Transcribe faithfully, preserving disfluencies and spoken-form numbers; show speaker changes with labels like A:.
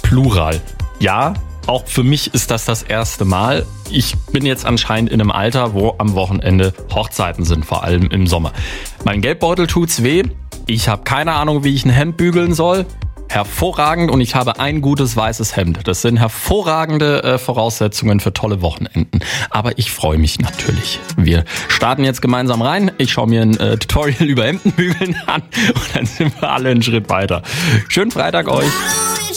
A: Plural. Ja, auch für mich ist das das erste Mal. Ich bin jetzt anscheinend in einem Alter, wo am Wochenende Hochzeiten sind, vor allem im Sommer. Mein Geldbeutel tut's weh. Ich habe keine Ahnung, wie ich ein Hemd bügeln soll. Hervorragend, und ich habe ein gutes weißes Hemd. Das sind hervorragende äh, Voraussetzungen für tolle Wochenenden. Aber ich freue mich natürlich. Wir starten jetzt gemeinsam rein. Ich schaue mir ein äh, Tutorial über Hemdenbügeln an und dann sind wir alle einen Schritt weiter. Schönen Freitag euch.